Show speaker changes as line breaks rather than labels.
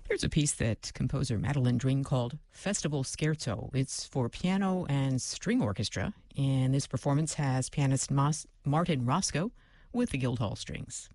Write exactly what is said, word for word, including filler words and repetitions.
Here's a piece that composer Madeline Dring called Festival Scherzo. It's for piano and string orchestra, and this performance has pianist Mas- Martin Roscoe with the Guildhall Strings.